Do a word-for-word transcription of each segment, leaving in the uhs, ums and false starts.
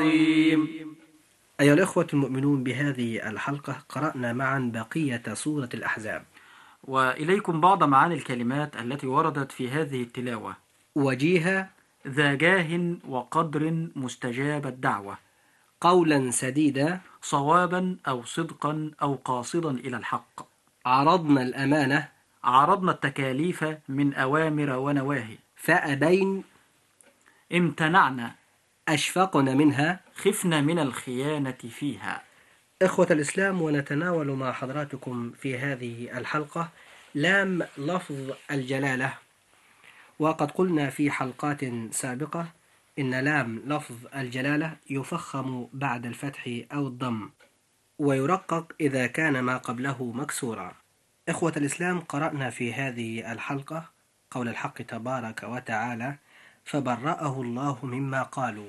أيها الأخوة المؤمنون، بهذه الحلقة قرأنا معا بقية سورة الأحزاب، وإليكم بعض معاني الكلمات التي وردت في هذه التلاوة. وجيها، ذا جاه وقدر مستجاب الدعوة، قولا سديدا، صوابا أو صدقا أو قاصدا إلى الحق، عرضنا الأمانة، عرضنا التكاليف من أوامر ونواهي، فأبين، امتنعنا، أشفقنا منها، خفنا من الخيانة فيها. إخوة الإسلام، ونتناول مع حضراتكم في هذه الحلقة لام لفظ الجلالة. وقد قلنا في حلقات سابقة إن لام لفظ الجلالة يفخم بعد الفتح أو الضم، ويرقق إذا كان ما قبله مكسورا. إخوة الإسلام، قرأنا في هذه الحلقة قول الحق تبارك وتعالى: فبرأه الله مما قالوا.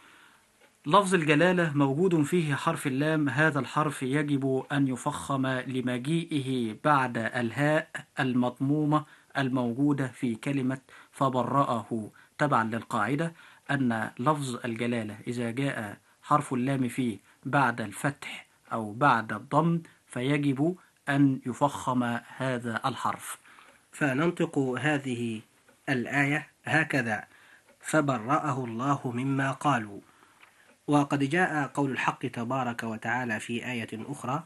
لفظ الجلالة موجود فيه حرف اللام. هذا الحرف يجب أن يفخم لمجيئه بعد الهاء المضمومة الموجودة في كلمة فبرأه، تبعا للقاعدة أن لفظ الجلالة إذا جاء حرف اللام فيه بعد الفتح أو بعد الضم فيجب أن يفخم هذا الحرف. فننطق هذه الآية هكذا: فبرأه الله مما قالوا. وقد جاء قول الحق تبارك وتعالى في آية أخرى: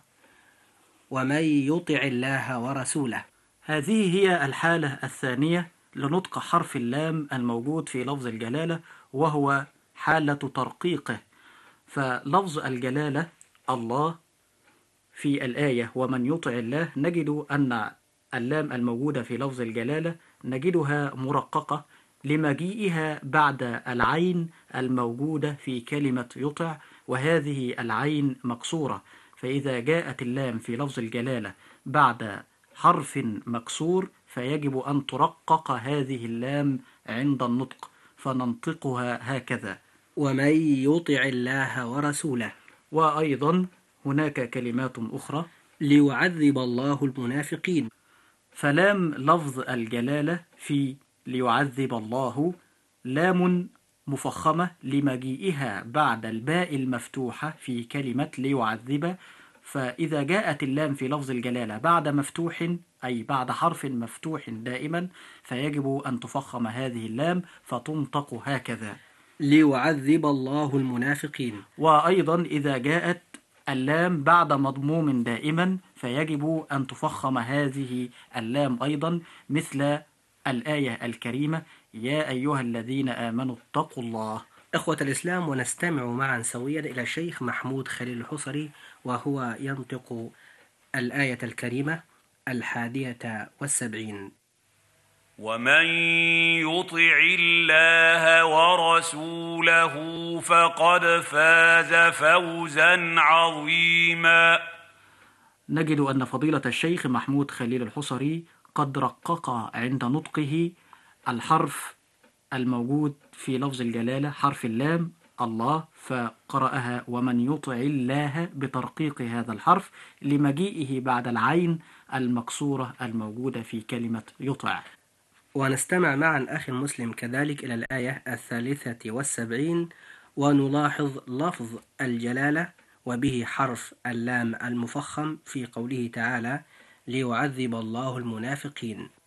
ومن يطع الله ورسوله. هذه هي الحالة الثانية لنطق حرف اللام الموجود في لفظ الجلالة، وهو حالة ترقيقه. فلفظ الجلالة الله في الآية ومن يطع الله، نجد أن اللام الموجودة في لفظ الجلالة نجدها مرققة لمجيئها بعد العين الموجودة في كلمة يطع، وهذه العين مكسورة. فإذا جاءت اللام في لفظ الجلالة بعد حرف مكسور فيجب أن ترقق هذه اللام عند النطق، فننطقها هكذا: ومن يطع الله ورسوله. وأيضا هناك كلمات أخرى: ليعذب الله المنافقين. فلام لفظ الجلالة في ليعذب الله لام مفخمة لمجيئها بعد الباء المفتوحة في كلمة ليعذب. فإذا جاءت اللام في لفظ الجلالة بعد مفتوح، أي بعد حرف مفتوح دائما، فيجب أن تفخم هذه اللام فتنطق هكذا: ليعذب الله المنافقين. وأيضا إذا جاءت اللام بعد مضموم دائما فيجب أن تفخم هذه اللام أيضا، مثل الآية الكريمة: يا أيها الذين آمنوا اتقوا الله. إخوة الإسلام، ونستمع معا سويا إلى الشيخ محمود خليل الحصري وهو ينطق الآية الكريمة الحادية والسبعين: ومن يطع الله ورسوله فقد فاز فوزا عظيما. نجد أن فضيلة الشيخ محمود خليل الحصري قد رقق عند نطقه الحرف الموجود في لفظ الجلالة، حرف اللام الله، فقرأها ومن يطع الله بترقيق هذا الحرف لمجيئه بعد العين المكسورة الموجودة في كلمة يطع. ونستمع معا أخي المسلم كذلك إلى الآية الثالثة والسبعين، ونلاحظ لفظ الجلالة وبه حرف اللام المفخم في قوله تعالى: ليعذب الله المنافقين.